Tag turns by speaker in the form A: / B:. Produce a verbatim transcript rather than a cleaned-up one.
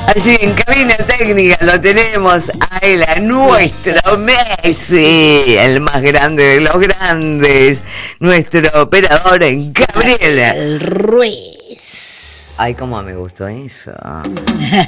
A: Allí en cabina técnica lo tenemos a él, a nuestro Messi, el más grande de los grandes, nuestro operador en Gabriela.
B: El Ruiz.
A: Ay, cómo me gustó eso.